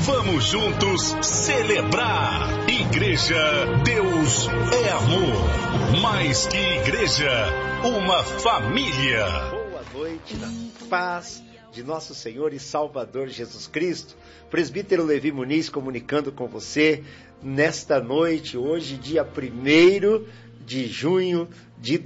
Vamos juntos celebrar. Igreja Deus é Amor. Mais que igreja, uma família. Boa noite, na paz de nosso Senhor e Salvador Jesus Cristo. Presbítero Levi Muniz comunicando com você nesta noite, hoje, dia 1º de junho de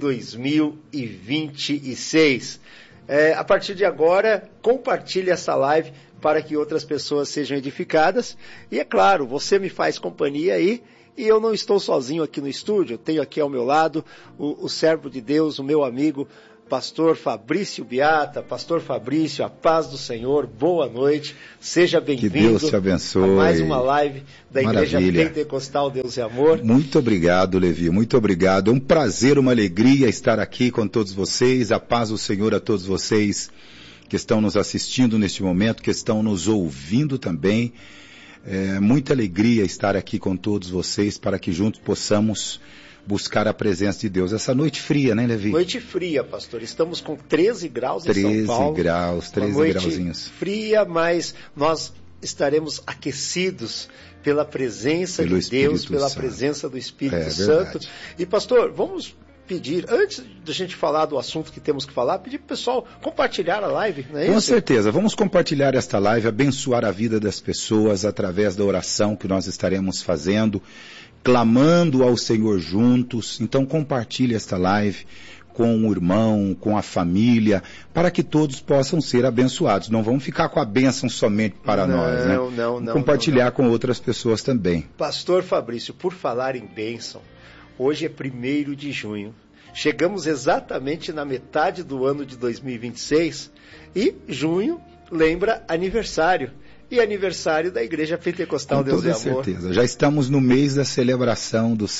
2026. A partir de agora, compartilhe essa live para que outras pessoas sejam edificadas. E é claro, você me faz companhia aí, e eu não estou sozinho aqui no estúdio. Eu tenho aqui ao meu lado o servo de Deus, o meu amigo, pastor Fabrício Beata. Pastor Fabrício, a paz do Senhor, boa noite, seja bem-vindo. Que Deus te abençoe. A mais uma live da Maravilha. Igreja Pentecostal Deus e Amor. Muito obrigado, Levi, muito obrigado. É um prazer, uma alegria estar aqui com todos vocês. A paz do Senhor a todos vocês que estão nos assistindo neste momento, que estão nos ouvindo também. É muita alegria estar aqui com todos vocês para que juntos possamos buscar a presença de Deus. Essa noite fria, né, Levi? Noite fria, pastor. Estamos com 13 graus em São Paulo. 13 grauzinhos. Fria, mas nós estaremos aquecidos pela presença de Deus, pela presença do Espírito Santo. E, pastor, vamos pedir, antes da gente falar do assunto que temos que falar, pedir para o pessoal compartilhar a live, não é isso? Com certeza, vamos compartilhar esta live, abençoar a vida das pessoas através da oração que nós estaremos fazendo, clamando ao Senhor juntos. Então compartilhe esta live com o irmão, com a família, para que todos possam ser abençoados. Não vamos ficar com a bênção somente para nós, né? Não. Compartilhar com outras pessoas também. Pastor Fabrício, por falar em bênção, hoje é 1º de junho. Chegamos exatamente na metade do ano de 2026 e junho lembra aniversário. E aniversário da Igreja Pentecostal Deus e Amor. Com toda certeza. Já estamos no mês da celebração dos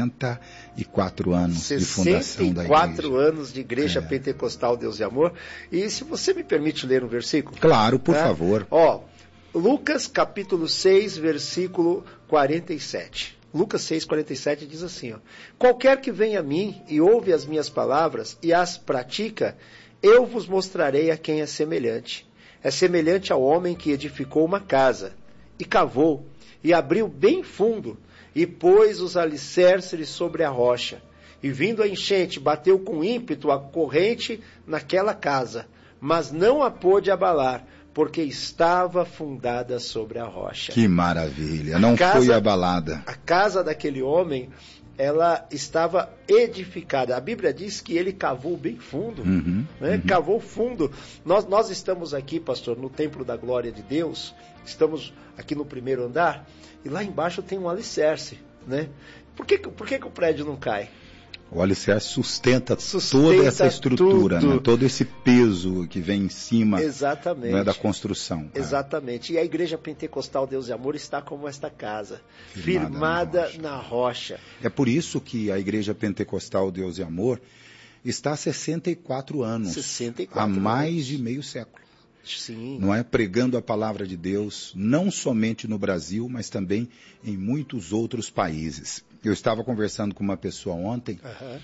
64 anos de fundação da Igreja. 64 anos de Igreja Pentecostal Deus e Amor. E se você me permite ler um versículo? Claro, por favor. Lucas capítulo 6, versículo 47. Lucas 6, 47 diz assim, qualquer que venha a mim e ouve as minhas palavras e as pratica, eu vos mostrarei a quem é semelhante. É semelhante ao homem que edificou uma casa, e cavou, e abriu bem fundo, e pôs os alicerces sobre a rocha. E vindo a enchente, bateu com ímpeto a corrente naquela casa, mas não a pôde abalar, porque estava fundada sobre a rocha. Que maravilha, não foi abalada. A casa daquele homem, ela estava edificada. A Bíblia diz que ele cavou bem fundo, cavou fundo. Nós estamos aqui, pastor, no Templo da Glória de Deus, estamos aqui no 1º andar, e lá embaixo tem um alicerce, né? Por que o prédio não cai? O alicerce sustenta toda essa estrutura, né? Todo esse peso que vem em cima, né, da construção. Exatamente. E a Igreja Pentecostal Deus e Amor está como esta casa, firmada na rocha. É por isso que a Igreja Pentecostal Deus e Amor está há 64 anos, há mais de meio século. Sim. Não é? Pregando a palavra de Deus, não somente no Brasil, mas também em muitos outros países. Eu estava conversando com uma pessoa ontem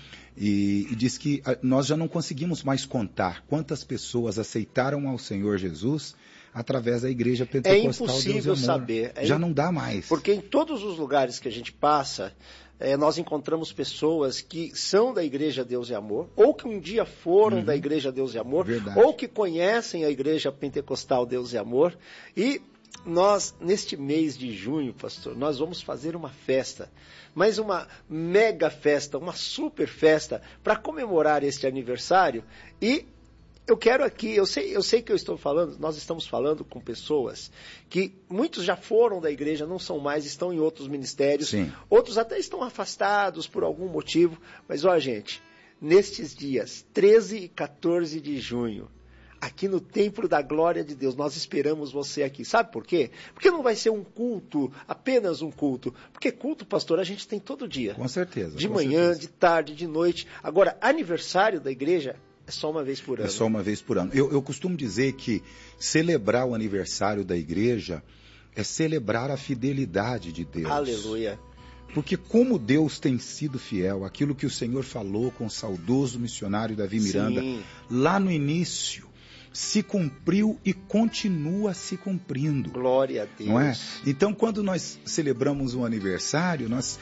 e disse que nós já não conseguimos mais contar quantas pessoas aceitaram ao Senhor Jesus através da Igreja Pentecostal Deus e Amor. É impossível saber. Já não dá mais. Porque em todos os lugares que a gente passa, nós encontramos pessoas que são da Igreja Deus e Amor, ou que um dia foram da Igreja Deus e Amor, ou que conhecem a Igreja Pentecostal Deus e Amor. E nós, neste mês de junho, pastor, nós vamos fazer uma festa, mas uma mega festa, uma super festa, para comemorar este aniversário. E eu quero aqui, eu sei que eu estou falando, nós estamos falando com pessoas que muitos já foram da igreja, não são mais, estão em outros ministérios, outros até estão afastados por algum motivo, mas gente, nestes dias 13 e 14 de junho, aqui no Templo da Glória de Deus, nós esperamos você aqui. Sabe por quê? Porque não vai ser um culto, apenas um culto. Porque culto, pastor, a gente tem todo dia. Com certeza. De manhã, de tarde, de noite. Agora, aniversário da igreja é só uma vez por ano. É só uma vez por ano. Eu costumo dizer que celebrar o aniversário da igreja é celebrar a fidelidade de Deus. Aleluia. Porque como Deus tem sido fiel, aquilo que o Senhor falou com o saudoso missionário Davi Miranda, lá no início, se cumpriu e continua se cumprindo. Glória a Deus. Não é? Então, quando nós celebramos um aniversário, nós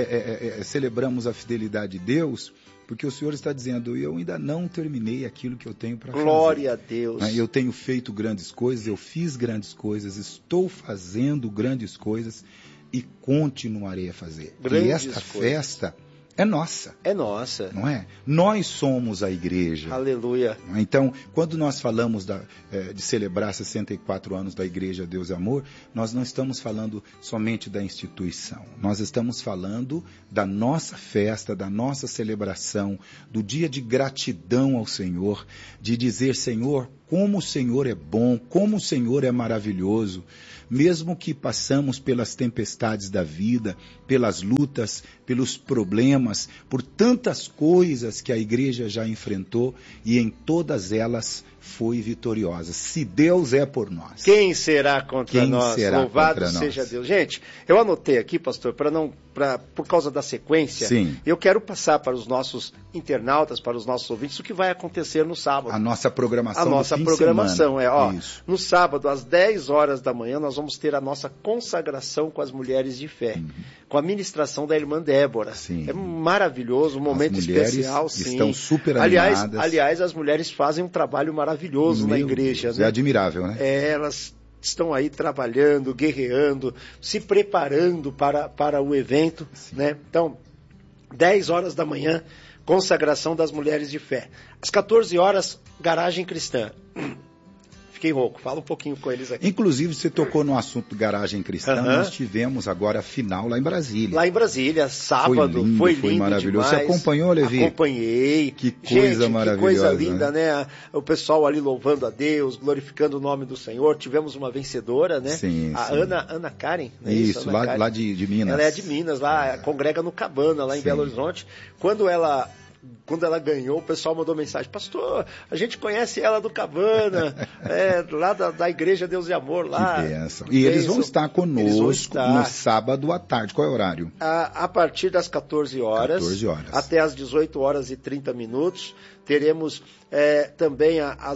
celebramos a fidelidade de Deus, porque o Senhor está dizendo, eu ainda não terminei aquilo que eu tenho para fazer. Glória a Deus. Eu tenho feito grandes coisas, eu fiz grandes coisas, estou fazendo grandes coisas e continuarei a fazer. Grandes e esta festa é nossa. É nossa. Não é? Nós somos a igreja. Aleluia. Então, quando nós falamos de celebrar 64 anos da Igreja Deus e Amor, nós não estamos falando somente da instituição. Nós estamos falando da nossa festa, da nossa celebração, do dia de gratidão ao Senhor, de dizer, Senhor, como o Senhor é bom, como o Senhor é maravilhoso. Mesmo que passamos pelas tempestades da vida, pelas lutas, pelos problemas, por tantas coisas que a igreja já enfrentou e em todas elas foi vitoriosa. Se Deus é por nós, quem será contra nós? Louvado seja Deus. Gente, eu anotei aqui, pastor, por causa da sequência, sim, eu quero passar para os nossos internautas, para os nossos ouvintes, o que vai acontecer no sábado. A nossa programação. A nossa programação Isso. No sábado, às 10 horas da manhã, nós vamos ter a nossa consagração com as mulheres de fé, com a ministração da irmã Débora. Sim. É maravilhoso, um momento especial. Sim. Estão super animadas. Aliás, as mulheres fazem um trabalho maravilhoso na igreja. Deus, né? É admirável, né? Elas estão aí trabalhando, guerreando, se preparando para o evento. Né? Então, 10 horas da manhã, consagração das mulheres de fé. Às 14 horas, garagem cristã. Fiquei rouco, fala um pouquinho com eles aqui. Inclusive, você tocou no assunto do Garagem Cristã, nós tivemos agora a final lá em Brasília. Lá em Brasília, sábado, foi lindo maravilhoso. Demais. Você acompanhou, Levi? Acompanhei. Que coisa maravilhosa. Que coisa linda, né? O pessoal ali louvando a Deus, glorificando o nome do Senhor. Tivemos uma vencedora, né? Sim, a sim. Ana Karen. Né? Isso, lá de Minas. Ela é de Minas, lá congrega no Cabana, lá em Belo Horizonte. Quando ela ganhou, o pessoal mandou mensagem, pastor, a gente conhece ela do Cabana, lá da Igreja Deus e Amor, lá. Que bênção. E eles vão estar conosco no sábado à tarde. Qual é o horário? A partir das 14 horas. Até as 18 horas e 30 minutos. Teremos também às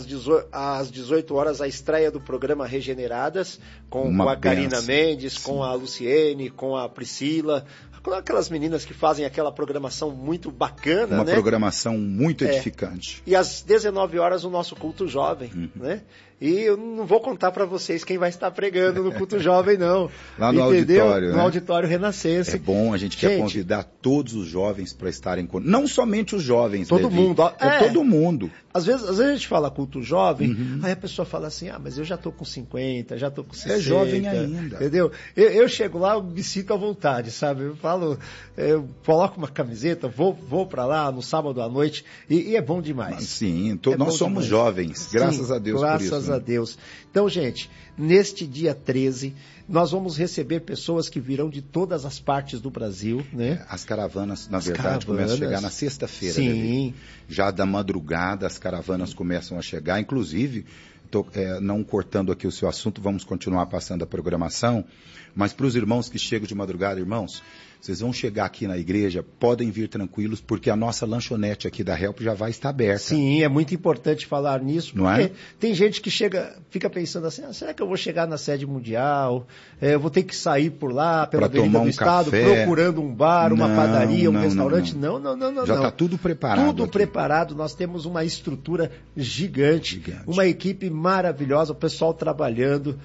18 horas a estreia do programa Regeneradas, com a Karina Mendes, sim, com a Luciene, com a Priscila, com aquelas meninas que fazem aquela programação muito bacana. Uma programação muito edificante. E às 19 horas o nosso culto jovem, né? E eu não vou contar para vocês quem vai estar pregando no culto jovem, não. Lá no auditório, No auditório Renascença. É bom, a gente quer convidar todos os jovens para estarem conosco. Não somente os jovens, todo Levi. mundo. Todo mundo. Às vezes a gente fala culto jovem, aí a pessoa fala assim, mas eu já tô com 50, já tô com 60. É jovem ainda. Entendeu? Eu chego lá, eu me sinto à vontade, sabe? Eu falo, eu coloco uma camiseta, vou para lá no sábado à noite e é bom demais. Sim, nós somos jovens, graças a Deus por isso. Graças a Deus. Então, gente, neste dia 13, nós vamos receber pessoas que virão de todas as partes do Brasil, né? As caravanas, na verdade, começam a chegar na sexta-feira. Sim. Já da madrugada, as caravanas começam a chegar. Inclusive, não cortando aqui o seu assunto, vamos continuar passando a programação, mas para os irmãos que chegam de madrugada, irmãos, vocês vão chegar aqui na igreja, podem vir tranquilos, porque a nossa lanchonete aqui da Help já vai estar aberta. Sim, é muito importante falar nisso, não porque é? Tem gente que fica pensando assim, será que eu vou chegar na sede mundial? Eu vou ter que sair por lá, pela Avenida do Estado, procurando um bar, uma padaria, um restaurante? Não. Já está tudo preparado. Tudo preparado, nós temos uma estrutura gigante. Uma equipe maravilhosa, o pessoal trabalhando,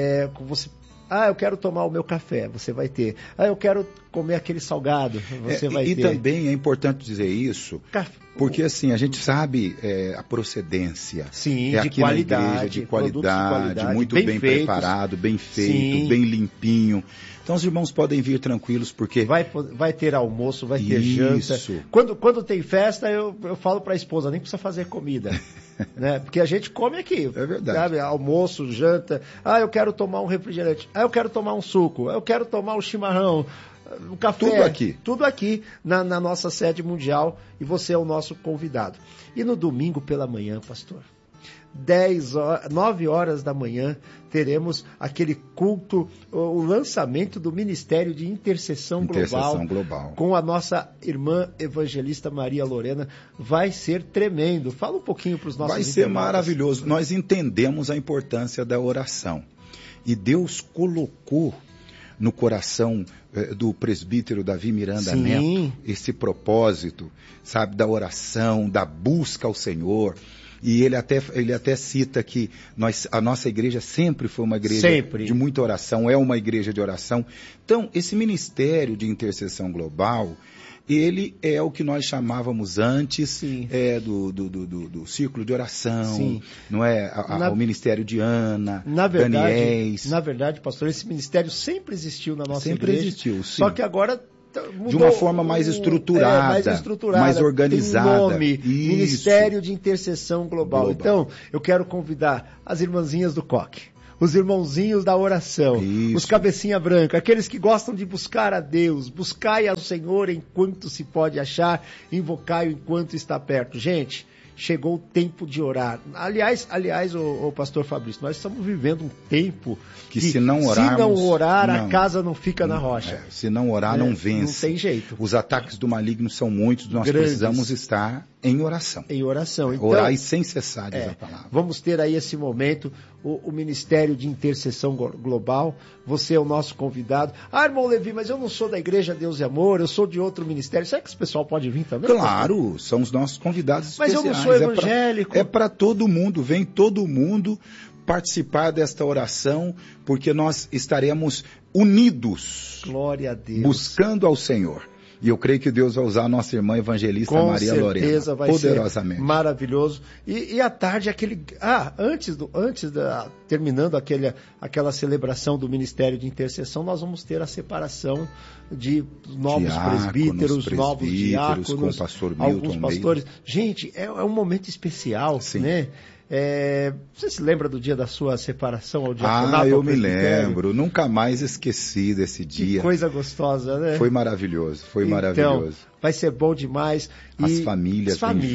eu quero tomar o meu café, você vai ter. Eu quero comer aquele salgado, você vai ter. E também é importante dizer isso, porque assim, a gente sabe a procedência. Sim, de qualidade, de qualidade, muito bem preparado, bem feito, sim, bem limpinho. Então os irmãos podem vir tranquilos, porque... Vai ter almoço, vai ter janta. Quando tem festa, eu falo para a esposa, nem precisa fazer comida. Né? Porque a gente come aqui. É verdade. Sabe? Almoço, janta. Eu quero tomar um refrigerante. Eu quero tomar um suco. Eu quero tomar um chimarrão. Um café. Tudo aqui na nossa sede mundial. E você é o nosso convidado. E no domingo pela manhã, pastor, 9 horas da manhã, teremos aquele culto, o lançamento do Ministério de Intercessão Global, com a nossa irmã evangelista Maria Lorena. Vai ser tremendo. Fala um pouquinho para os nossos internautas. Vai ser maravilhoso. Nós entendemos a importância da oração. E Deus colocou no coração do presbítero Davi Miranda Neto esse propósito, sabe, da oração, da busca ao Senhor. E ele até cita que a nossa igreja sempre foi uma igreja de muita oração, é uma igreja de oração. Então, esse ministério de intercessão global, ele é o que nós chamávamos antes do círculo de oração, não é? O ministério de Ana, Daniéis. Na verdade, pastor, esse ministério sempre existiu na nossa igreja. Sempre existiu, sim. Só que agora mudou, de uma forma mais estruturada, mais organizada. Tem nome, Ministério de Intercessão Global. Então, eu quero convidar as irmãzinhas do coque, os irmãozinhos da oração, os cabecinha branca, aqueles que gostam de buscar a Deus, buscai ao Senhor enquanto se pode achar, invocai-o enquanto está perto. Gente, chegou o tempo de orar. Aliás, o pastor Fabrício, nós estamos vivendo um tempo que se não orar, a casa não fica na rocha. Se não orar, não vence. Não tem jeito. Os ataques do maligno são muitos, nós precisamos estar em oração. Em oração. Então, orar e sem cessar, diz a palavra. Vamos ter aí esse momento, o Ministério de Intercessão Global. Você é o nosso convidado. Ah, irmão Levi, mas eu não sou da Igreja Deus e Amor, eu sou de outro ministério. Será que esse pessoal pode vir também? Claro, são os nossos convidados especiais. Mas eu não sou evangélico. É para todo mundo, vem todo mundo participar desta oração, porque nós estaremos unidos. Glória a Deus. Buscando ao Senhor. E eu creio que Deus vai usar a nossa irmã evangelista Maria Lorena. Com certeza vai poderosamente. Ser maravilhoso. E à tarde, terminando aquela celebração do Ministério de Intercessão, nós vamos ter a separação de novos presbíteros, novos diáconos, com o pastor Milton, alguns pastores. Gente, é um momento especial, né? Você se lembra do dia da sua separação ao diaconato? Eu me lembro, nunca mais esqueci desse dia. Que coisa gostosa, né? Foi maravilhoso, maravilhoso. Vai ser bom demais. As famílias,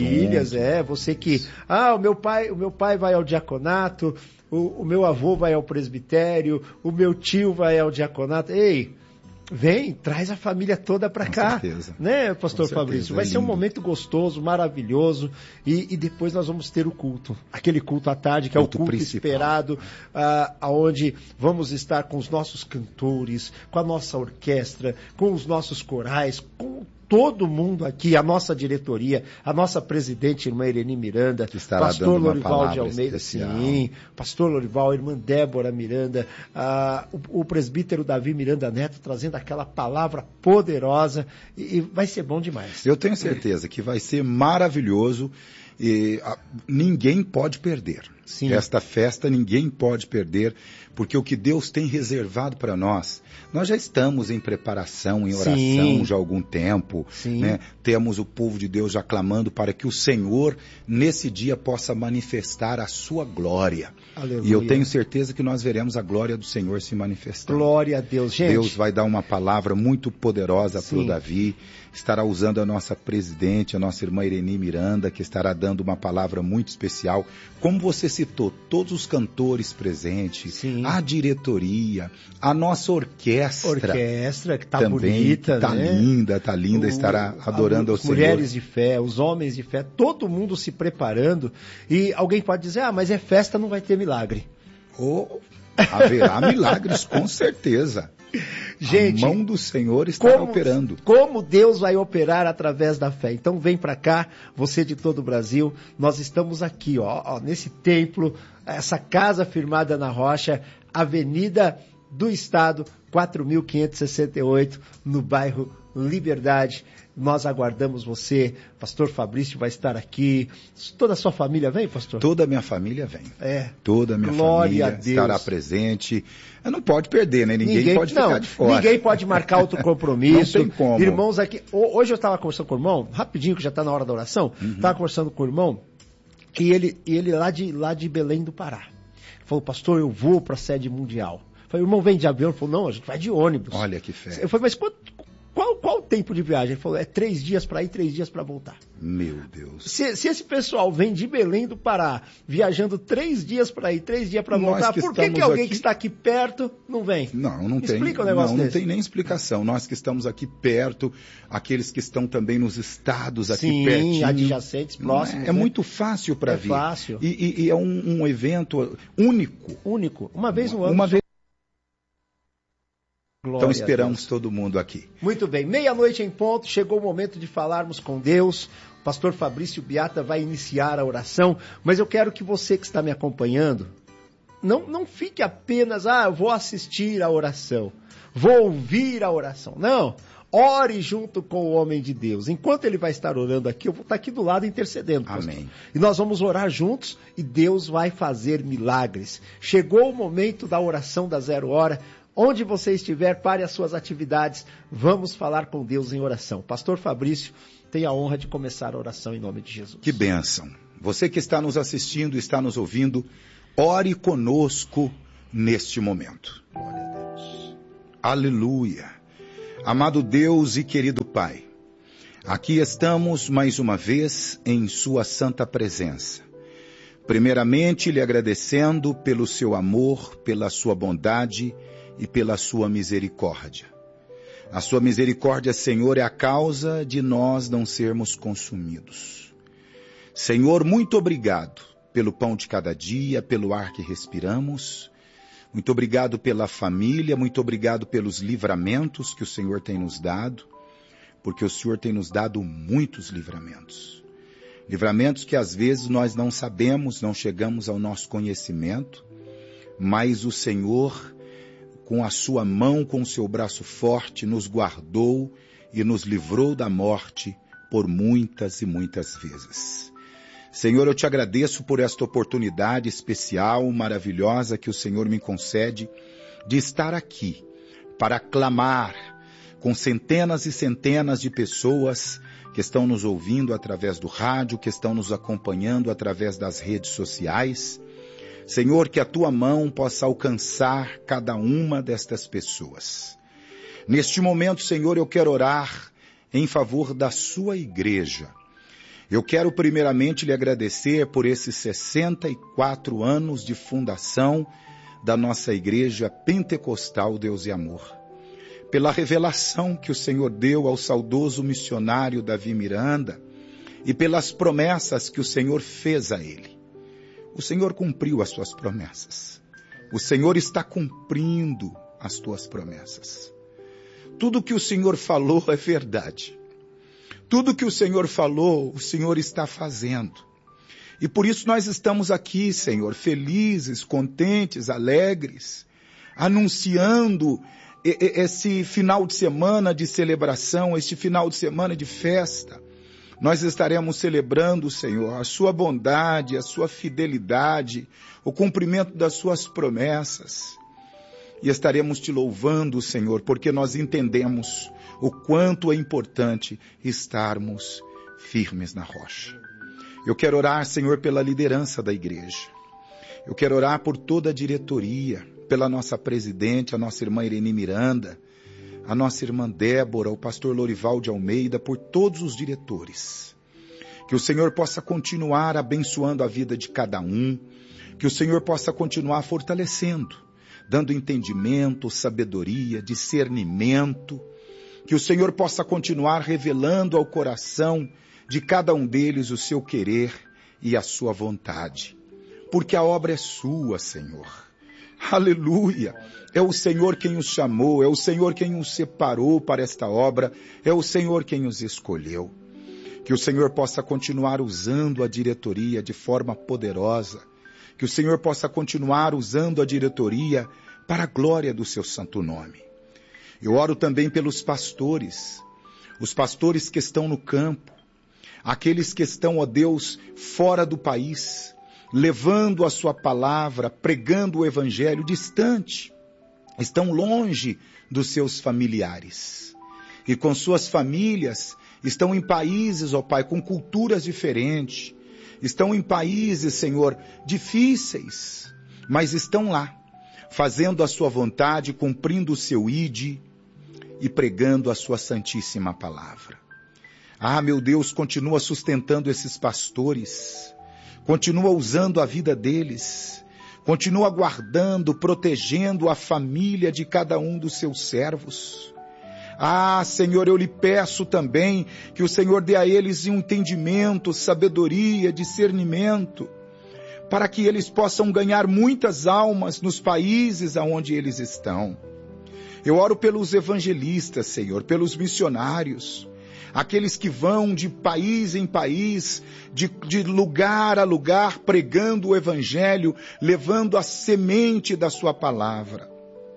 você que... o meu pai vai ao diaconato, o meu avô vai ao presbitério, o meu tio vai ao diaconato. Ei, vem, traz a família toda para cá, certeza. Né, pastor Fabrício? Vai ser um momento gostoso, maravilhoso, e depois nós vamos ter o culto, aquele culto à tarde, que é o culto esperado, onde vamos estar com os nossos cantores, com a nossa orquestra, com os nossos corais, com todo mundo aqui, a nossa diretoria, a nossa presidente, irmã Irene Miranda, pastor Lorival de Almeida, pastor Lorival, irmã Débora Miranda, o presbítero Davi Miranda Neto, trazendo aquela palavra poderosa, e vai ser bom demais. Eu tenho certeza que vai ser maravilhoso, e ninguém pode perder. Sim. Esta festa ninguém pode perder, porque o que Deus tem reservado para nós já estamos em preparação, em oração já há algum tempo, né? Temos o povo de Deus já clamando para que o Senhor nesse dia possa manifestar a sua glória. Aleluia. E eu tenho certeza que nós veremos a glória do Senhor se manifestar. Glória a Deus, gente. Deus vai dar uma palavra muito poderosa para o Davi, estará usando a nossa presidente, a nossa irmã Irene Miranda, que estará dando uma palavra muito especial. Como você citou, todos os cantores presentes, a diretoria, a nossa orquestra que está também, bonita, está linda, estará adorando ao Senhor. As mulheres de fé, os homens de fé, todo mundo se preparando. E alguém pode dizer, mas é festa, não vai ter milagre. Haverá milagres, com certeza. Gente, a mão do Senhor está operando. Como Deus vai operar através da fé. Então vem para cá, você de todo o Brasil. Nós estamos aqui, nesse templo, essa casa firmada na rocha, Avenida do Estado, 4.568, no bairro Liberdade. Nós aguardamos você. Pastor Fabrício vai estar aqui. Toda a sua família vem, pastor? Toda a minha família vem. Toda a minha família estará presente. Não pode perder, né? Ninguém pode ficar de fora. Ninguém pode marcar outro compromisso. Não tem como. Irmãos aqui. Hoje eu estava conversando com o irmão, rapidinho, que já está na hora da oração. Estava conversando com o irmão, e ele lá de Belém do Pará. Ele falou, pastor, eu vou para a sede mundial. Eu falei, irmão, vem de avião? Ele falou, não, a gente vai de ônibus. Olha que fé. Eu falei, mas qual o tempo de viagem? Ele falou, é 3 dias para ir, 3 dias para voltar. Meu Deus. Se esse pessoal vem de Belém do Pará, viajando 3 dias para ir, 3 dias para voltar, por que alguém que está aqui perto não vem? Não tem. Explica o negócio desse. Não tem nem explicação. Nós que estamos aqui perto, aqueles que estão também nos estados aqui pertinho. Sim, adjacentes, próximos. É muito fácil para vir. É fácil. E é um evento único. Único. Uma vez no ano. Uma vez. Glória então esperamos todo mundo aqui. Muito bem, 12:00 em ponto, chegou o momento de falarmos com Deus. O pastor Fabrício Biata vai iniciar a oração, mas eu quero que você que está me acompanhando, não fique apenas, eu vou assistir a oração, vou ouvir a oração. Não, ore junto com o homem de Deus. Enquanto ele vai estar orando aqui, eu vou estar aqui do lado intercedendo, pastor. Amém. E nós vamos orar juntos e Deus vai fazer milagres. Chegou o momento da oração da 0 hora. Onde você estiver, pare as suas atividades. Vamos falar com Deus em oração. Pastor Fabrício tem a honra de começar a oração em nome de Jesus. Que bênção. Você que está nos assistindo, está nos ouvindo, ore conosco neste momento. Glória a Deus. Aleluia. Amado Deus e querido Pai, aqui estamos mais uma vez em sua santa presença. Primeiramente, lhe agradecendo pelo seu amor, pela sua bondade e pela sua misericórdia. A sua misericórdia, Senhor, é a causa de nós não sermos consumidos. Senhor, muito obrigado pelo pão de cada dia, pelo ar que respiramos. Muito obrigado pela família, muito obrigado pelos livramentos que o Senhor tem nos dado, porque o Senhor tem nos dado muitos livramentos. Livramentos que às vezes nós não sabemos, não chegamos ao nosso conhecimento, mas o Senhor, com a sua mão, com o seu braço forte, nos guardou e nos livrou da morte por muitas e muitas vezes. Senhor, eu te agradeço por esta oportunidade especial, maravilhosa que o Senhor me concede de estar aqui para clamar com centenas e centenas de pessoas que estão nos ouvindo através do rádio, que estão nos acompanhando através das redes sociais. Senhor, que a tua mão possa alcançar cada uma destas pessoas. Neste momento, Senhor, eu quero orar em favor da sua igreja. Eu quero primeiramente lhe agradecer por esses 64 anos de fundação da nossa igreja pentecostal Deus e Amor. Pela revelação que o Senhor deu ao saudoso missionário Davi Miranda e pelas promessas que o Senhor fez a ele. O Senhor cumpriu as suas promessas. O Senhor está cumprindo as tuas promessas. Tudo que o Senhor falou é verdade. Tudo que o Senhor falou, o Senhor está fazendo. E por isso nós estamos aqui, Senhor, felizes, contentes, alegres, anunciando esse final de semana de celebração, este final de semana de festa. Nós estaremos celebrando, Senhor, a sua bondade, a sua fidelidade, o cumprimento das suas promessas. E estaremos te louvando, Senhor, porque nós entendemos o quanto é importante estarmos firmes na rocha. Eu quero orar, Senhor, pela liderança da igreja. Eu quero orar por toda a diretoria, pela nossa presidente, a nossa irmã Irene Miranda, a nossa irmã Débora, o pastor Lorival de Almeida, por todos os diretores. Que o Senhor possa continuar abençoando a vida de cada um, que o Senhor possa continuar fortalecendo, dando entendimento, sabedoria, discernimento, que o Senhor possa continuar revelando ao coração de cada um deles o seu querer e a sua vontade, porque a obra é sua, Senhor. Aleluia! É o Senhor quem os chamou, é o Senhor quem os separou para esta obra, é o Senhor quem os escolheu. Que o Senhor possa continuar usando a diretoria de forma poderosa, que o Senhor possa continuar usando a diretoria para a glória do seu santo nome. Eu oro também pelos pastores, os pastores que estão no campo, aqueles que estão, ó Deus, fora do país, levando a sua palavra, pregando o evangelho distante, estão longe dos seus familiares. E com suas famílias, estão em países, ó Pai, com culturas diferentes, estão em países, Senhor, difíceis, mas estão lá, fazendo a sua vontade, cumprindo o seu ID, e pregando a sua santíssima palavra. Ah, meu Deus, continua sustentando esses pastores, continua usando a vida deles, continua guardando, protegendo a família de cada um dos seus servos. Ah, Senhor, eu lhe peço também que o Senhor dê a eles um entendimento, sabedoria, discernimento, para que eles possam ganhar muitas almas nos países aonde eles estão. Eu oro pelos evangelistas, Senhor, pelos missionários, aqueles que vão de país em país, de lugar a lugar, pregando o evangelho, levando a semente da sua palavra.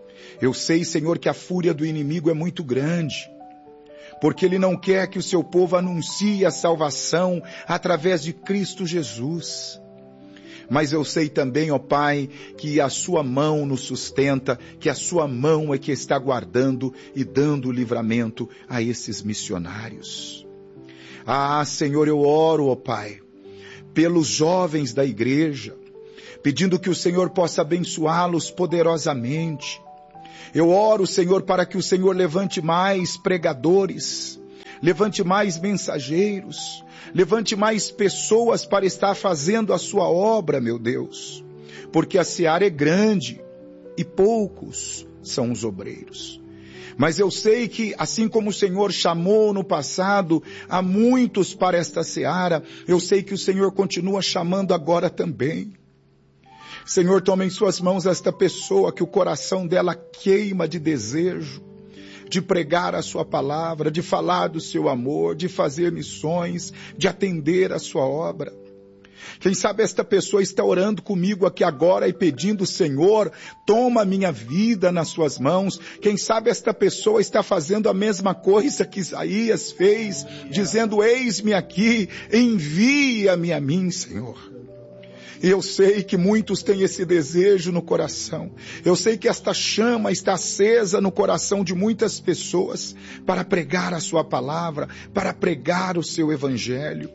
Eu sei, Senhor, que a fúria do inimigo é muito grande, porque ele não quer que o seu povo anuncie a salvação através de Cristo Jesus. Mas eu sei também, ó Pai, que a sua mão nos sustenta, que a sua mão é que está guardando e dando livramento a esses missionários. Ah, Senhor, eu oro, ó Pai, pelos jovens da igreja, pedindo que o Senhor possa abençoá-los poderosamente. Eu oro, Senhor, para que o Senhor levante mais pregadores, levante mais mensageiros, levante mais pessoas para estar fazendo a sua obra, meu Deus, porque a seara é grande e poucos são os obreiros. Mas eu sei que, assim como o Senhor chamou no passado a muitos para esta seara, eu sei que o Senhor continua chamando agora também. Senhor, toma em suas mãos esta pessoa que o coração dela queima de desejo, de pregar a sua palavra, de falar do seu amor, de fazer missões, de atender a sua obra. Quem sabe esta pessoa está orando comigo aqui agora e pedindo, Senhor, toma a minha vida nas suas mãos. Quem sabe esta pessoa está fazendo a mesma coisa que Isaías fez, dizendo, eis-me aqui, envia-me a mim, Senhor. E eu sei que muitos têm esse desejo no coração. Eu sei que esta chama está acesa no coração de muitas pessoas para pregar a sua palavra, para pregar o seu evangelho.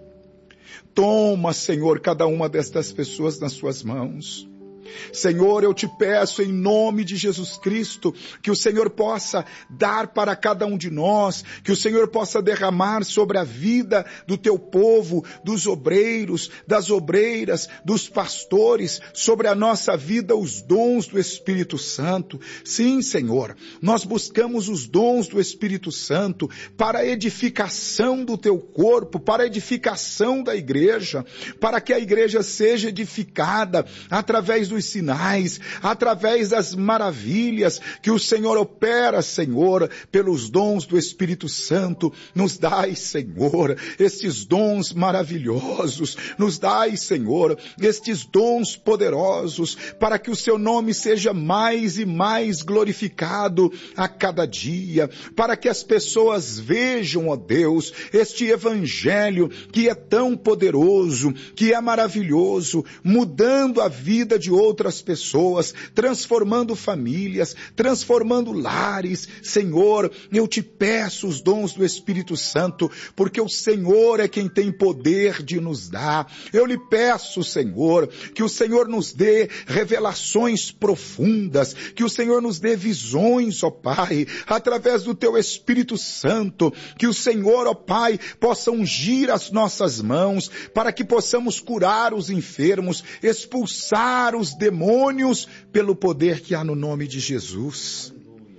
Toma, Senhor, cada uma destas pessoas nas suas mãos. Senhor, eu te peço em nome de Jesus Cristo, que o Senhor possa dar para cada um de nós, que o Senhor possa derramar sobre a vida do teu povo, dos obreiros, das obreiras, dos pastores, sobre a nossa vida os dons do Espírito Santo. Sim, Senhor, nós buscamos os dons do Espírito Santo para a edificação do teu corpo, para a edificação da igreja, para que a igreja seja edificada através dos sinais, através das maravilhas que o Senhor opera, Senhor, pelos dons do Espírito Santo. Nos dai, Senhor, estes dons maravilhosos, nos dai, Senhor, estes dons poderosos, para que o seu nome seja mais e mais glorificado a cada dia, para que as pessoas vejam, ó Deus, este evangelho que é tão poderoso, que é maravilhoso, mudando a vida de outras pessoas, transformando famílias, transformando lares. Senhor, eu te peço os dons do Espírito Santo, porque o Senhor é quem tem poder de nos dar. Eu lhe peço, Senhor, que o Senhor nos dê revelações profundas, que o Senhor nos dê visões, ó Pai, através do teu Espírito Santo, que o Senhor, ó Pai, possa ungir as nossas mãos, para que possamos curar os enfermos, expulsar os demônios pelo poder que há no nome de Jesus.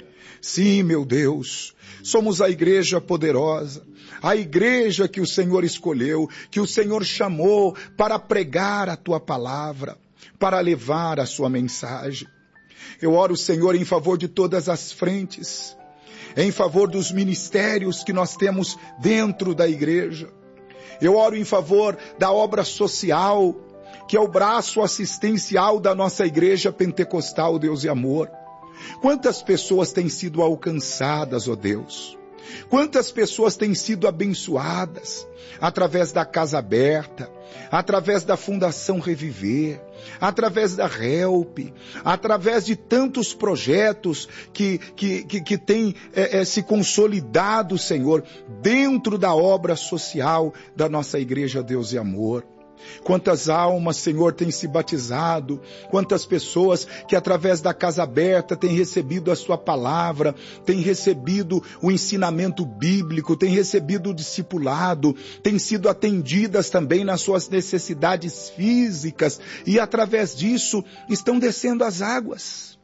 Sim, meu Deus, somos a igreja poderosa, a igreja que o Senhor escolheu, que o Senhor chamou para pregar a tua palavra, para levar a sua mensagem. Eu oro, Senhor, em favor de todas as frentes, em favor dos ministérios que nós temos dentro da igreja. Eu oro em favor da obra social, que é o braço assistencial da nossa igreja pentecostal, Deus e Amor. Quantas pessoas têm sido alcançadas, ó Deus? Quantas pessoas têm sido abençoadas através da Casa Aberta, através da Fundação Reviver, através da HELP, através de tantos projetos que têm se consolidado, Senhor, dentro da obra social da nossa igreja, Deus e Amor. Quantas almas, Senhor, têm se batizado, quantas pessoas que através da Casa Aberta têm recebido a sua palavra, têm recebido o ensinamento bíblico, têm recebido o discipulado, têm sido atendidas também nas suas necessidades físicas e através disso estão descendo as águas.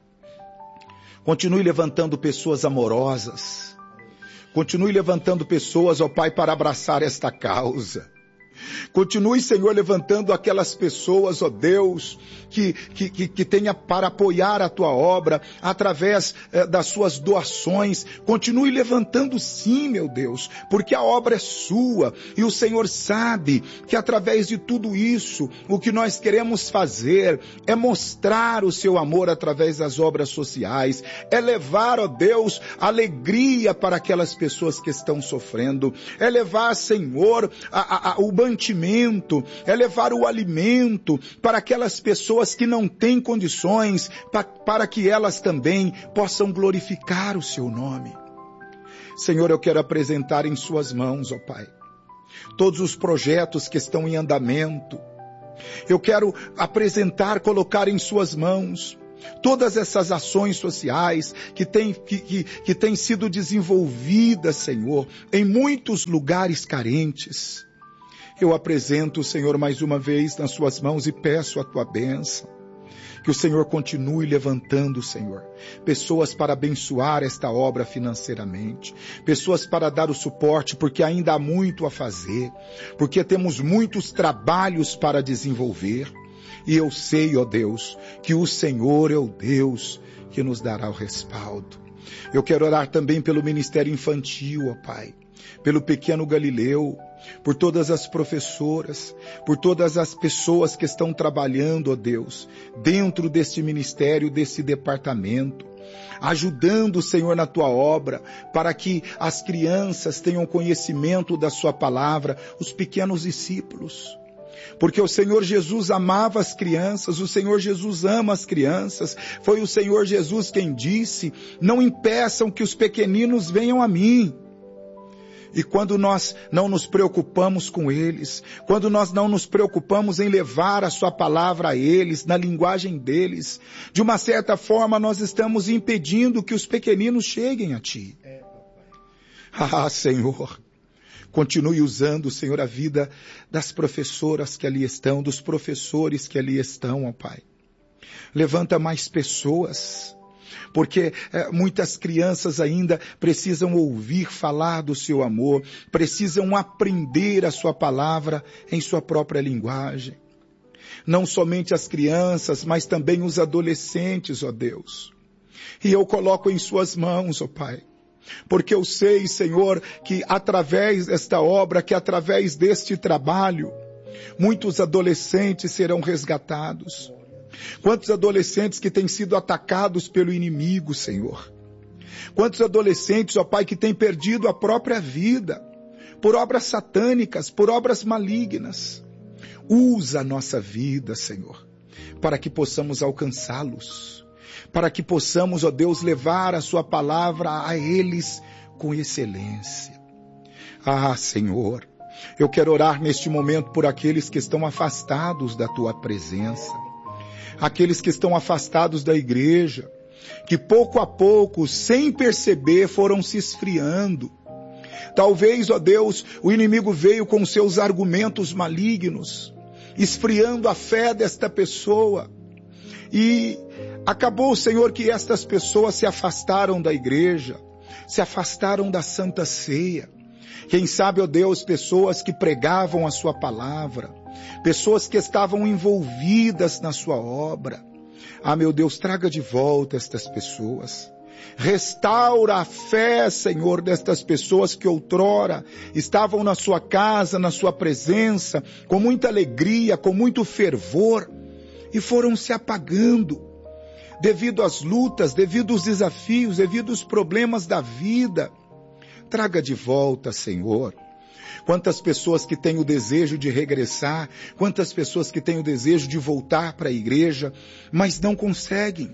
Continue levantando pessoas amorosas, continue levantando pessoas, ó Pai, para abraçar esta causa. Continue, Senhor, levantando aquelas pessoas, ó Deus, que tenha para apoiar a Tua obra através das suas doações. Continue levantando sim, meu Deus, porque a obra é Sua e o Senhor sabe que através de tudo isso, o que nós queremos fazer é mostrar o Seu amor através das obras sociais, é levar, ó Deus, alegria para aquelas pessoas que estão sofrendo, é levar, Senhor, o mantimento, é levar o alimento para aquelas pessoas que não têm condições, para que elas também possam glorificar o Seu nome. Senhor, eu quero apresentar em Suas mãos, ó Pai, todos os projetos que estão em andamento. Eu quero apresentar, colocar em Suas mãos todas essas ações sociais que têm sido desenvolvidas, Senhor, em muitos lugares carentes. Eu apresento, Senhor, mais uma vez nas Suas mãos e peço a Tua bênção. Que o Senhor continue levantando, Senhor, pessoas para abençoar esta obra financeiramente, pessoas para dar o suporte, porque ainda há muito a fazer, porque temos muitos trabalhos para desenvolver. E eu sei, ó Deus, que o Senhor é o Deus que nos dará o respaldo. Eu quero orar também pelo Ministério Infantil, ó Pai, pelo pequeno Galileu, por todas as professoras, por todas as pessoas que estão trabalhando, ó Deus, dentro deste ministério, desse departamento, ajudando, Senhor, na Tua obra, para que as crianças tenham conhecimento da Sua palavra, os pequenos discípulos. Porque o Senhor Jesus amava as crianças, o Senhor Jesus ama as crianças, foi o Senhor Jesus quem disse: não impeçam que os pequeninos venham a mim. E quando nós não nos preocupamos com eles, quando nós não nos preocupamos em levar a Sua palavra a eles, na linguagem deles, de uma certa forma nós estamos impedindo que os pequeninos cheguem a Ti. Ah, Senhor, continue usando, Senhor, a vida das professoras que ali estão, dos professores que ali estão, ó Pai. Levanta mais pessoas, porque muitas crianças ainda precisam ouvir falar do Seu amor, precisam aprender a Sua palavra em sua própria linguagem. Não somente as crianças, mas também os adolescentes, ó Deus. E eu coloco em Suas mãos, ó Pai, porque eu sei, Senhor, que através desta obra, que através deste trabalho, muitos adolescentes serão resgatados. Quantos adolescentes que têm sido atacados pelo inimigo, Senhor. Quantos adolescentes, ó Pai, que têm perdido a própria vida por obras satânicas, por obras malignas. Usa a nossa vida, Senhor, para que possamos alcançá-los, para que possamos, ó Deus, levar a Sua palavra a eles com excelência. Ah, Senhor, eu quero orar neste momento por aqueles que estão afastados da Tua presença, aqueles que estão afastados da igreja, que pouco a pouco, sem perceber, foram se esfriando. Talvez, ó Deus, o inimigo veio com seus argumentos malignos, esfriando a fé desta pessoa. E acabou, Senhor, que estas pessoas se afastaram da igreja, se afastaram da Santa Ceia. Quem sabe, ó Deus, pessoas que pregavam a Sua palavra, pessoas que estavam envolvidas na Sua obra. Ah, meu Deus, traga de volta estas pessoas. Restaura a fé, Senhor, destas pessoas que outrora estavam na Sua casa, na Sua presença, com muita alegria, com muito fervor, e foram se apagando devido às lutas, devido aos desafios, devido aos problemas da vida. Traga de volta, Senhor. Quantas pessoas que têm o desejo de regressar, quantas pessoas que têm o desejo de voltar para a igreja, mas não conseguem.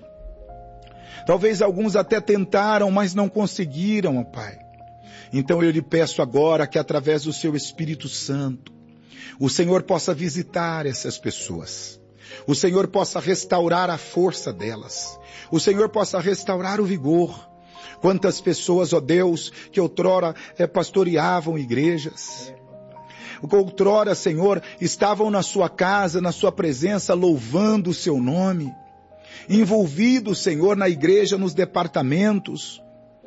Talvez alguns até tentaram, mas não conseguiram, ó Pai. Então eu lhe peço agora que através do Seu Espírito Santo, o Senhor possa visitar essas pessoas. O Senhor possa restaurar a força delas. O Senhor possa restaurar o vigor. Quantas pessoas, ó Deus, que outrora pastoreavam igrejas. Outrora, Senhor, estavam na sua casa, na sua presença, louvando o seu nome. Envolvidos, Senhor, na igreja, nos departamentos.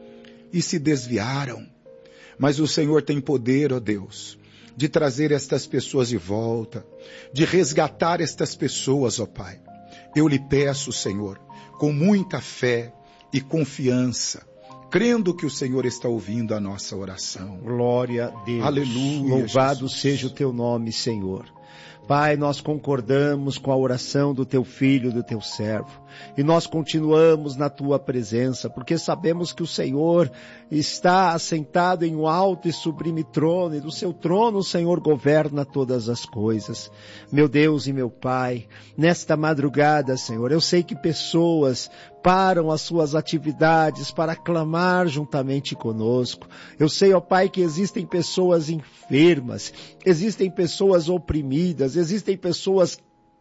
E se desviaram. Mas o Senhor tem poder, ó Deus, de trazer estas pessoas de volta, de resgatar estas pessoas, ó Pai. Eu lhe peço, Senhor, com muita fé e confiança, crendo que o Senhor está ouvindo a nossa oração. Glória a Deus. Aleluia. Louvado Jesus. seja o teu nome, Senhor. Pai, nós concordamos com a oração do teu filho, do teu servo. E nós continuamos na tua presença, porque sabemos que o Senhor está assentado em um alto e sublime trono, e do seu trono o Senhor governa todas as coisas. Meu Deus e meu Pai, nesta madrugada, Senhor, eu sei que pessoas param as suas atividades para clamar juntamente conosco. Eu sei, ó Pai, que existem pessoas enfermas, existem pessoas oprimidas, existem pessoas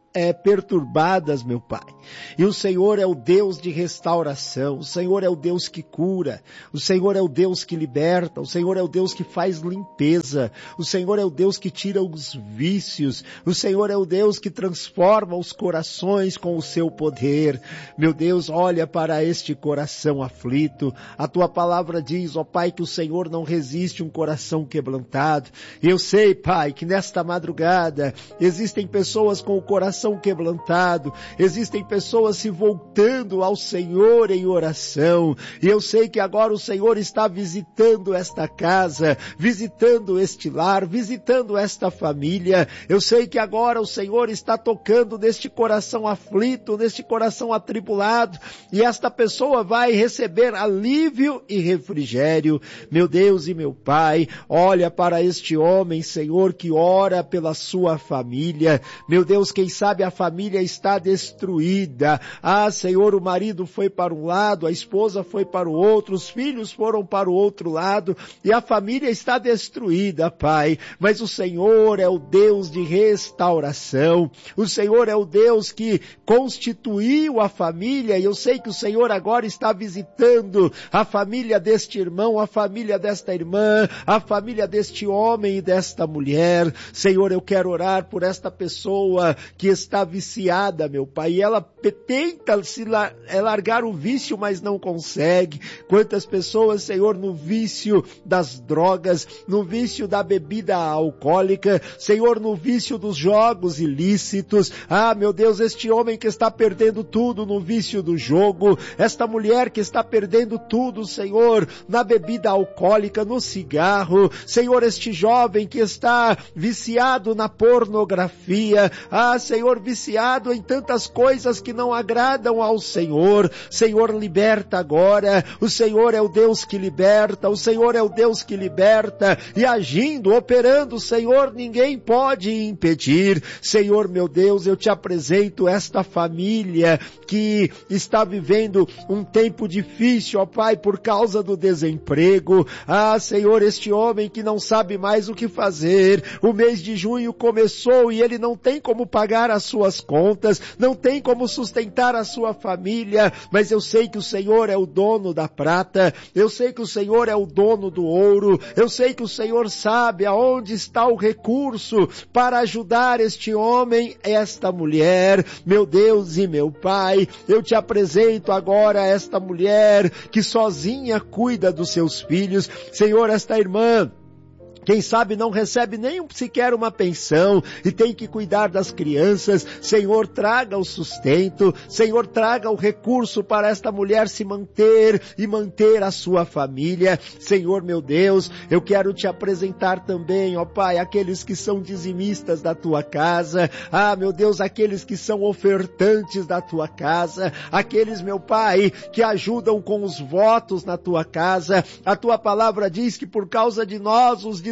perturbadas, meu Pai. E o Senhor é o Deus de restauração, o Senhor é o Deus que cura, o Senhor é o Deus que liberta, o Senhor é o Deus que faz limpeza, o Senhor é o Deus que tira os vícios, o Senhor é o Deus que transforma os corações com o seu poder. Meu Deus, olha para este coração aflito. A tua palavra diz, ó Pai, que o Senhor não resiste um coração quebrantado. E eu sei, Pai, que nesta madrugada existem pessoas com o coração quebrantado, existem pessoas se voltando ao Senhor em oração, e eu sei que agora o Senhor está visitando esta casa, visitando este lar, visitando esta família. Eu sei que agora o Senhor está tocando neste coração aflito, neste coração atribulado, e esta pessoa vai receber alívio e refrigério. Meu Deus e meu Pai, olha para este homem, Senhor, que ora pela sua família. Meu Deus, quem sabe a família está destruída. Ah, Senhor, o marido foi para um lado, a esposa foi para o outro, os filhos foram para o outro lado, e a família está destruída, Pai. Mas o Senhor é o Deus de restauração. O Senhor é o Deus que constituiu a família, e eu sei que o Senhor agora está visitando a família deste irmão, a família desta irmã, a família deste homem e desta mulher. Senhor, eu quero orar por esta pessoa que está viciada, meu Pai, e ela tenta largar o vício, mas não consegue. Quantas pessoas, Senhor, no vício das drogas, no vício da bebida alcoólica, Senhor, no vício dos jogos ilícitos. Ah, meu Deus, este homem que está perdendo tudo no vício do jogo, esta mulher que está perdendo tudo, Senhor, na bebida alcoólica, no cigarro, Senhor, este jovem que está viciado na pornografia, ah, Senhor, viciado em tantas coisas que não agradam ao Senhor. Senhor, liberta agora. O Senhor é o Deus que liberta, o Senhor é o Deus que liberta, e agindo, operando, Senhor, ninguém pode impedir. Senhor, meu Deus, eu te apresento esta família que está vivendo um tempo difícil, ó Pai, por causa do desemprego. Ah, Senhor, este homem que não sabe mais o que fazer. O mês de junho começou e ele não tem como pagar as suas contas, não tem como sustentar a sua família, mas eu sei que o Senhor é o dono da prata, eu sei que o Senhor é o dono do ouro, eu sei que o Senhor sabe aonde está o recurso para ajudar este homem, esta mulher. Meu Deus e meu Pai, eu te apresento agora esta mulher que sozinha cuida dos seus filhos. Senhor, esta irmã, quem sabe não recebe nem sequer uma pensão e tem que cuidar das crianças. Senhor, traga o sustento. Senhor, traga o recurso para esta mulher se manter e manter a sua família. Senhor, meu Deus, eu quero te apresentar também, ó Pai, aqueles que são dizimistas da tua casa. Ah, meu Deus, aqueles que são ofertantes da tua casa. Aqueles, meu Pai, que ajudam com os votos na tua casa. A tua palavra diz que por causa de nós, os dizimistas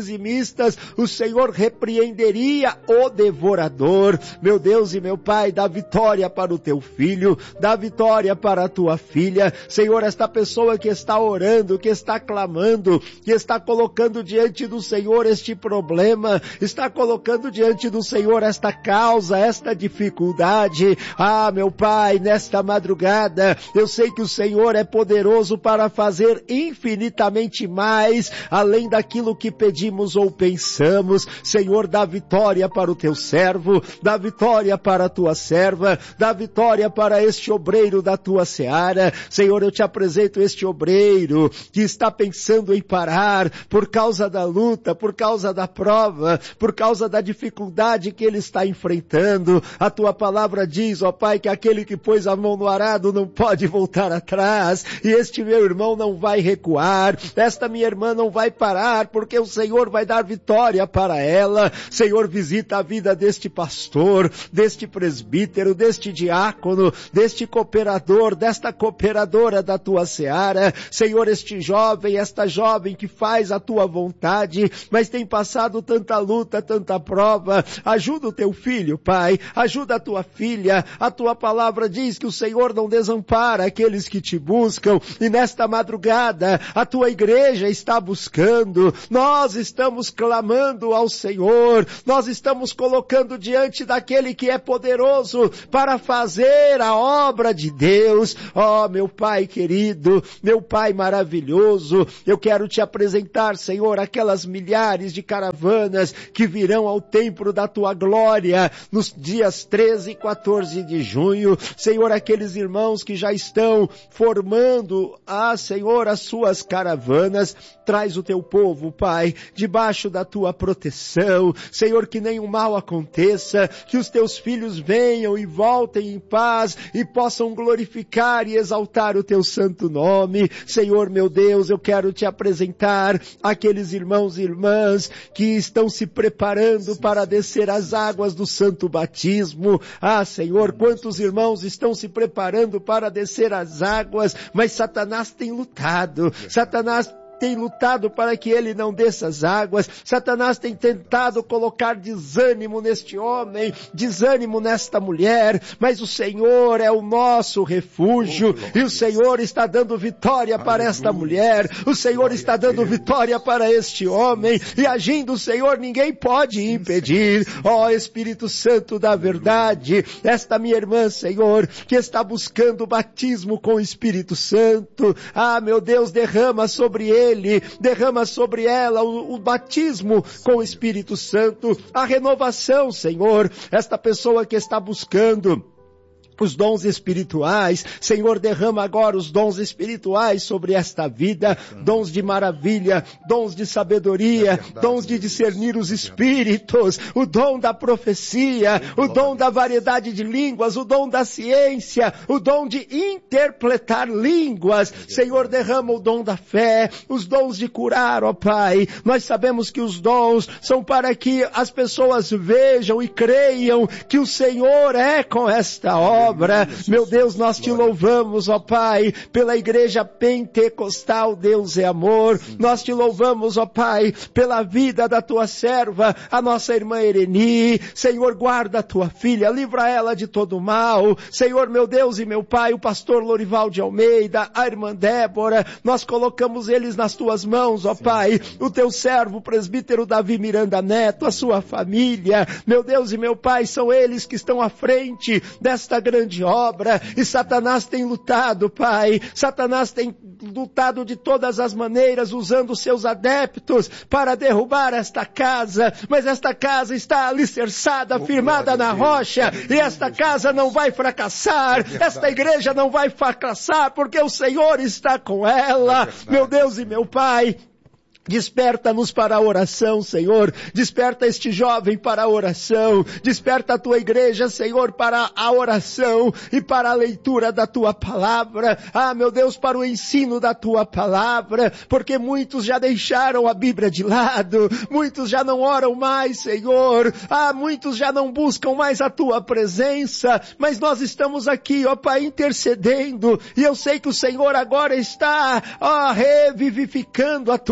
dizimistas, o Senhor repreenderia o devorador. Meu Deus e meu Pai, dá vitória para o teu filho, dá vitória para a tua filha. Senhor, esta pessoa que está orando, que está clamando, que está colocando diante do Senhor este problema, está colocando diante do Senhor esta causa, esta dificuldade. Ah, meu Pai, nesta madrugada, eu sei que o Senhor é poderoso para fazer infinitamente mais, além daquilo que pedimos ou pensamos. Senhor, dá vitória para o teu servo, dá vitória para a tua serva, dá vitória para este obreiro da tua seara. Senhor, eu te apresento este obreiro que está pensando em parar por causa da luta, por causa da prova, por causa da dificuldade que ele está enfrentando. A tua palavra diz, ó Pai, que aquele que pôs a mão no arado não pode voltar atrás, e este meu irmão não vai recuar, esta minha irmã não vai parar, porque o Senhor vai dar vitória para ela. Senhor, visita a vida deste pastor, deste presbítero, deste diácono, deste cooperador, desta cooperadora da tua seara. Senhor, este jovem, esta jovem que faz a tua vontade, mas tem passado tanta luta, tanta prova. Ajuda o teu filho, Pai, ajuda a tua filha. A tua palavra diz que o Senhor não desampara aqueles que te buscam, e nesta madrugada a tua igreja está buscando. Nós estamos clamando ao Senhor, nós estamos colocando diante daquele que é poderoso para fazer a obra de Deus. Ó, meu Pai querido, meu Pai maravilhoso, eu quero te apresentar, Senhor, aquelas milhares de caravanas que virão ao templo da tua glória nos dias 13 e 14 de junho. Senhor, aqueles irmãos que já estão formando, Senhor, as suas caravanas, traz o teu povo, Pai, debaixo da tua proteção. Senhor, que nenhum mal aconteça, que os teus filhos venham e voltem em paz e possam glorificar e exaltar o teu santo nome. Senhor, meu Deus, eu quero te apresentar aqueles irmãos e irmãs que estão se preparando para descer as águas do santo batismo. Senhor, quantos irmãos estão se preparando para descer as águas, mas Satanás tem lutado. Satanás tem lutado para que ele não desça as águas. Satanás tem tentado colocar desânimo neste homem, desânimo nesta mulher, mas o Senhor é o nosso refúgio, e o Senhor está dando vitória para esta mulher, o Senhor está dando vitória para este homem, e agindo o Senhor ninguém pode impedir. Ó Espírito Santo da verdade, esta minha irmã, Senhor, que está buscando o batismo com o Espírito Santo, meu Deus, derrama sobre ele, derrama sobre ela o batismo com o Espírito Santo, a renovação, Senhor. Esta pessoa que está buscando os dons espirituais, Senhor, derrama agora os dons espirituais sobre esta vida, dons de maravilha, dons de sabedoria, dons de discernir os espíritos, o dom da profecia, o dom da variedade de línguas, o dom da ciência, o dom de interpretar línguas. Senhor, derrama o dom da fé, os dons de curar, ó Pai. Nós sabemos que os dons são para que as pessoas vejam e creiam que o Senhor é com esta obra. Meu Deus, nós te louvamos, ó Pai, pela igreja pentecostal, Deus é amor. Nós te louvamos, ó Pai, pela vida da tua serva, a nossa irmã Ereni. Senhor, guarda a tua filha, livra ela de todo mal. Senhor, meu Deus e meu Pai, o pastor Lorival de Almeida, a irmã Débora, nós colocamos eles nas tuas mãos, ó Pai. O teu servo, o presbítero Davi Miranda Neto, a sua família, meu Deus e meu Pai, são eles que estão à frente desta grande obra, e Satanás tem lutado, Pai. Satanás tem lutado de todas as maneiras, usando seus adeptos para derrubar esta casa, mas esta casa está alicerçada, firmada na rocha, e esta casa não vai fracassar, esta igreja não vai fracassar, porque o Senhor está com ela. Meu Deus e meu Pai, desperta-nos para a oração, Senhor. Desperta este jovem para a oração. Desperta a tua igreja, Senhor, para a oração e para a leitura da tua palavra. Meu Deus, para o ensino da tua palavra, porque muitos já deixaram a Bíblia de lado. Muitos já não oram mais, Senhor. Muitos já não buscam mais a tua presença. Mas nós estamos aqui, ó Pai, intercedendo. E eu sei que o Senhor agora está, revivificando a tua igreja.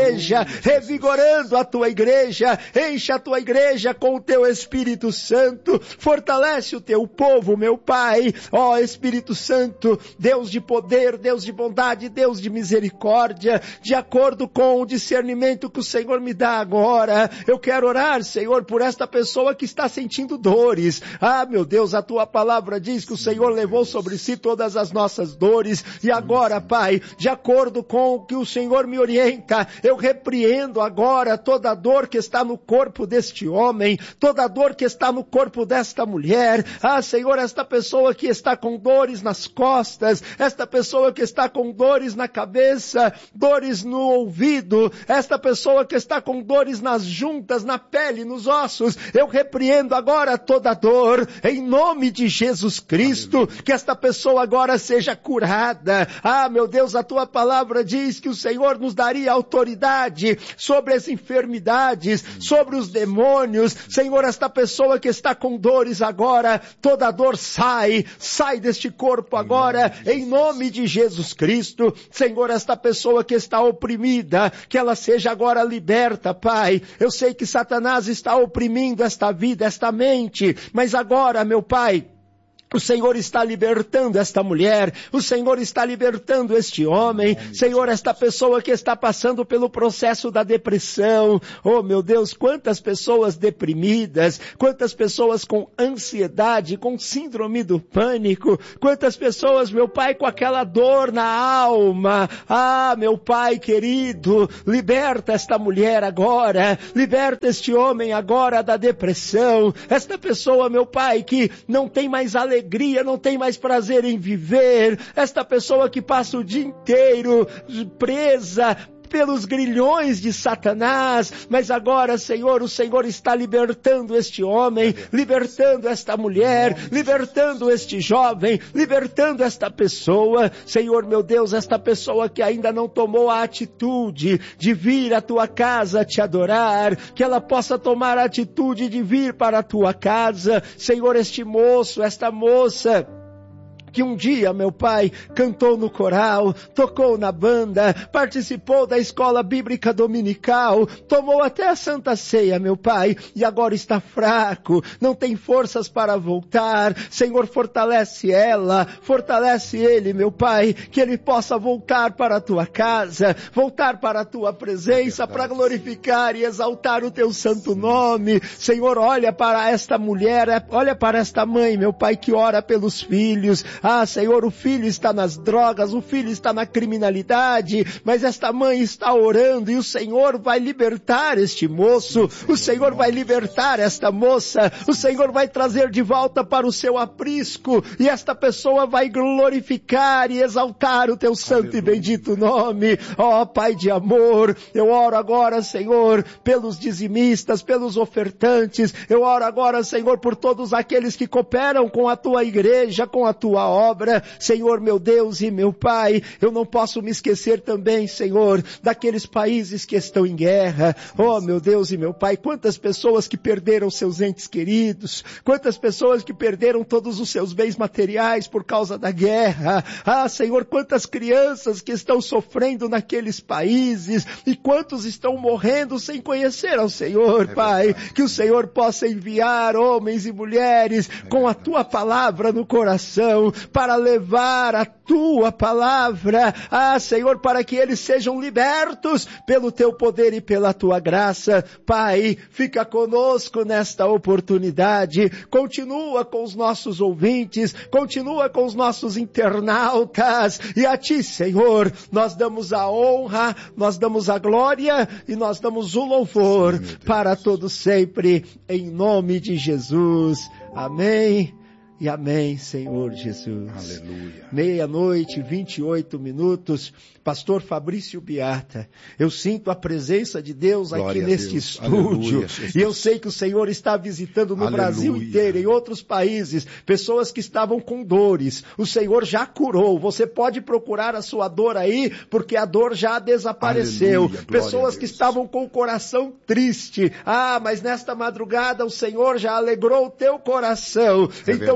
igreja, revigorando a tua igreja. Enche a tua igreja com o teu Espírito Santo, fortalece o teu povo, meu Pai. Ó Espírito Santo, Deus de poder, Deus de bondade, Deus de misericórdia, de acordo com o discernimento que o Senhor me dá agora, eu quero orar, Senhor, por esta pessoa que está sentindo dores. Meu Deus, a tua palavra diz que o Senhor levou sobre si todas as nossas dores, e agora, Pai, de acordo com o que o Senhor me orienta, eu repreendo agora toda a dor que está no corpo deste homem, toda a dor que está no corpo desta mulher. Senhor, esta pessoa que está com dores nas costas, esta pessoa que está com dores na cabeça, dores no ouvido, esta pessoa que está com dores nas juntas, na pele, nos ossos, eu repreendo agora toda dor, em nome de Jesus Cristo, que esta pessoa agora seja curada. Meu Deus, a tua palavra diz que o Senhor nos daria autoridade sobre as enfermidades, sobre os demônios. Senhor, esta pessoa que está com dores agora, toda dor sai deste corpo agora, em nome de Jesus Cristo. Senhor, esta pessoa que está oprimida, que ela seja agora liberta, Pai. Eu sei que Satanás está oprimindo esta vida, esta mente, mas agora, meu Pai, o Senhor está libertando esta mulher, o Senhor está libertando este homem. Senhor, esta pessoa que está passando pelo processo da depressão. Oh meu Deus, quantas pessoas deprimidas, quantas pessoas com ansiedade, com síndrome do pânico, quantas pessoas, meu Pai, com aquela dor na alma. Meu Pai querido, liberta esta mulher agora, liberta este homem agora da depressão. Esta pessoa, meu Pai, que não tem mais alegria, não tem mais prazer em viver, esta pessoa que passa o dia inteiro presa pelos grilhões de Satanás, mas agora, Senhor, o Senhor está libertando este homem, libertando esta mulher, libertando este jovem, libertando esta pessoa. Senhor, meu Deus, esta pessoa que ainda não tomou a atitude de vir à tua casa te adorar, que ela possa tomar a atitude de vir para a tua casa. Senhor, este moço, esta moça, que um dia, meu Pai, cantou no coral, tocou na banda, participou da escola bíblica dominical, tomou até a Santa Ceia, meu Pai, e agora está fraco, não tem forças para voltar. Senhor, fortalece ela, fortalece ele, meu Pai, que ele possa voltar para a tua casa, voltar para a tua presença, para glorificar e exaltar o teu santo nome. Senhor, olha para esta mulher, olha para esta mãe, meu Pai, que ora pelos filhos. Senhor, o filho está nas drogas, o filho está na criminalidade, mas esta mãe está orando e o Senhor vai libertar este moço, o Senhor vai libertar esta moça, o Senhor vai trazer de volta para o seu aprisco e esta pessoa vai glorificar e exaltar o teu santo e bendito nome. Pai de amor, eu oro agora, Senhor, pelos dizimistas, pelos ofertantes, eu oro agora, Senhor, por todos aqueles que cooperam com a tua igreja, com a tua obra. Senhor, meu Deus e meu Pai, eu não posso me esquecer também, Senhor, daqueles países que estão em guerra. Meu Deus e meu Pai, quantas pessoas que perderam seus entes queridos, quantas pessoas que perderam todos os seus bens materiais por causa da guerra. Senhor, quantas crianças que estão sofrendo naqueles países e quantos estão morrendo sem conhecer ao Senhor, Pai. Que o Senhor possa enviar homens e mulheres com a tua palavra no coração, para levar a tua palavra, Senhor, para que eles sejam libertos pelo teu poder e pela tua graça. Pai, fica conosco nesta oportunidade, continua com os nossos ouvintes, continua com os nossos internautas, e a ti, Senhor, nós damos a honra, nós damos a glória e nós damos o louvor para todos sempre, em nome de Jesus. Amém. E amém, Senhor Jesus. Aleluia. 12:28, 28 minutos. Pastor Fabrício Biata, eu sinto a presença de Deus aqui neste estúdio. Aleluia, e eu sei que o Senhor está visitando no Brasil inteiro, em outros países, pessoas que estavam com dores. O Senhor já curou. Você pode procurar a sua dor aí, porque a dor já desapareceu. Aleluia, pessoas que estavam com o coração triste. Mas nesta madrugada o Senhor já alegrou o teu coração. Então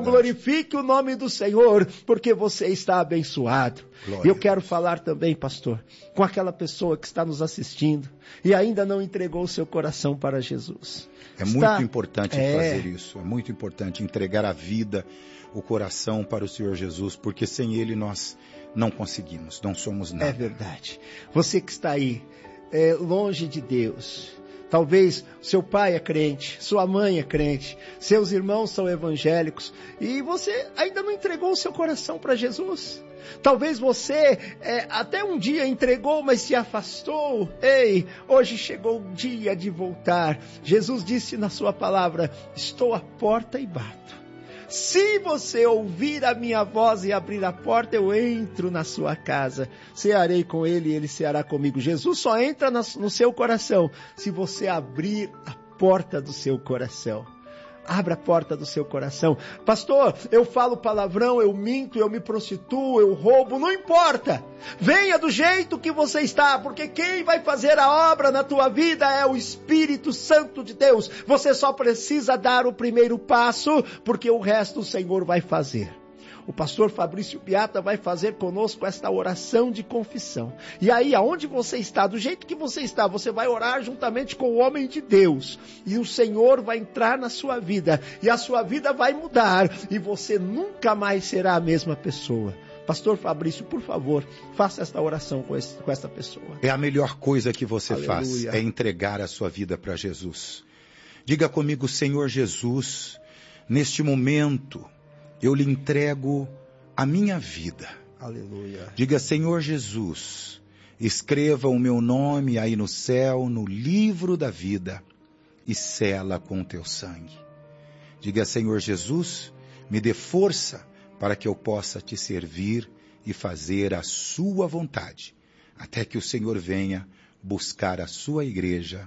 glorifique o nome do Senhor, porque você está abençoado. E eu quero falar também, pastor, com aquela pessoa que está nos assistindo e ainda não entregou o seu coração para Jesus. É muito importante fazer isso, é muito importante entregar a vida, o coração para o Senhor Jesus, porque sem Ele nós não conseguimos, não somos nada. É verdade. Você que está aí, longe de Deus, talvez seu pai é crente, sua mãe é crente, seus irmãos são evangélicos e você ainda não entregou o seu coração para Jesus. Talvez você até um dia entregou, mas se afastou. Ei, hoje chegou o dia de voltar. Jesus disse na sua palavra: estou à porta e bato. Se você ouvir a minha voz e abrir a porta, eu entro na sua casa. Cearei com ele e ele ceará comigo. Jesus só entra no seu coração se você abrir a porta do seu coração. Abra a porta do seu coração. Pastor, eu falo palavrão, eu minto, eu me prostituo, eu roubo, não importa. Venha do jeito que você está, porque quem vai fazer a obra na tua vida é o Espírito Santo de Deus. Você só precisa dar o primeiro passo, porque o resto o Senhor vai fazer. O pastor Fabrício Biata vai fazer conosco esta oração de confissão. E aí, aonde você está, do jeito que você está, você vai orar juntamente com o homem de Deus. E o Senhor vai entrar na sua vida. E a sua vida vai mudar. E você nunca mais será a mesma pessoa. Pastor Fabrício, por favor, faça esta oração com esta pessoa. É a melhor coisa que você faz, é entregar a sua vida para Jesus. Diga comigo: Senhor Jesus, neste momento eu lhe entrego a minha vida. Aleluia. Diga: Senhor Jesus, escreva o meu nome aí no céu, no livro da vida, e sela com o teu sangue. Diga: Senhor Jesus, me dê força para que eu possa te servir e fazer a sua vontade, até que o Senhor venha buscar a sua igreja.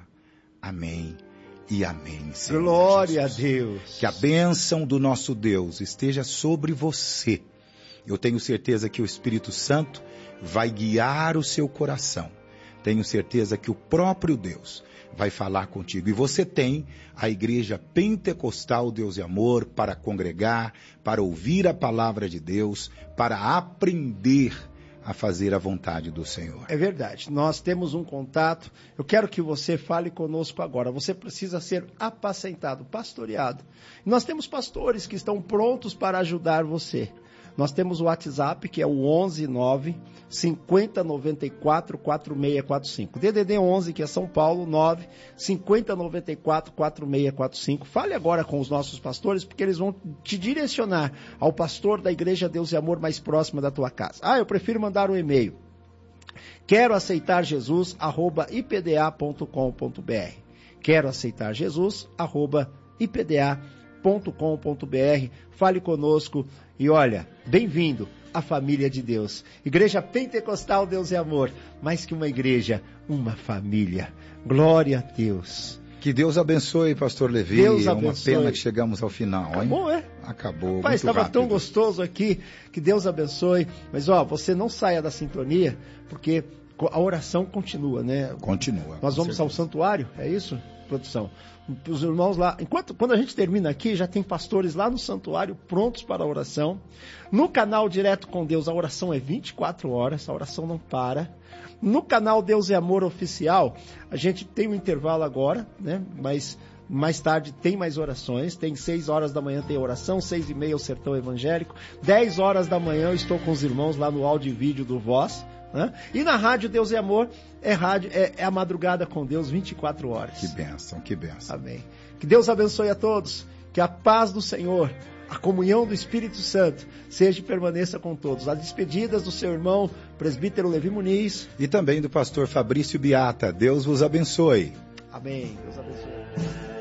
Amém. E amém, Senhor. Glória Jesus. a Deus. Que a bênção do nosso Deus esteja sobre você. Eu tenho certeza que o Espírito Santo vai guiar o seu coração. Tenho certeza que o próprio Deus vai falar contigo. E você tem a Igreja Pentecostal Deus e Amor para congregar, para ouvir a palavra de Deus, para aprender a fazer a vontade do Senhor. É verdade, nós temos um contato. Eu quero que você fale conosco agora. Você precisa ser apacentado, pastoreado. Nós temos pastores que estão prontos para ajudar você. Nós temos o WhatsApp, que é o 119 5094 4645. DDD 11, que é São Paulo, 9 5094 4645. Fale agora com os nossos pastores, porque eles vão te direcionar ao pastor da Igreja Deus e Amor mais próxima da tua casa. Eu prefiro mandar um e-mail. Quero aceitar Jesus, @ipda.com.br. Quero aceitar Jesus, @ipda.com.br. Fale conosco e olha, bem-vindo à família de Deus. Igreja Pentecostal Deus e Amor, mais que uma igreja, uma família. Glória a Deus. Que Deus abençoe, pastor Levi. Deus é abençoe. uma pena que chegamos ao final. Acabou, hein? Acabou. Rapaz, estava tão gostoso aqui. Que Deus abençoe. Mas você não saia da sintonia, porque a oração continua, né? Continua. Nós vamos ao santuário, é isso, produção? Os irmãos lá, quando a gente termina aqui, já tem pastores lá no santuário prontos para a oração. No canal Direto com Deus, a oração é 24 horas, a oração não para. No canal Deus e Amor Oficial, a gente tem um intervalo agora, né? Mas mais tarde tem mais orações. Tem 6 horas da manhã tem oração, 6h30 o Sertão Evangélico. 10 horas da manhã eu estou com os irmãos lá no áudio e vídeo do Voz. Né? E na Rádio Deus e Amor, é a madrugada com Deus, 24 horas. Que bênção, que bênção. Amém. Que Deus abençoe a todos, que a paz do Senhor, a comunhão do Espírito Santo, seja e permaneça com todos. As despedidas do seu irmão, presbítero Levi Muniz. E também do pastor Fabrício Biata. Deus vos abençoe. Amém. Deus abençoe.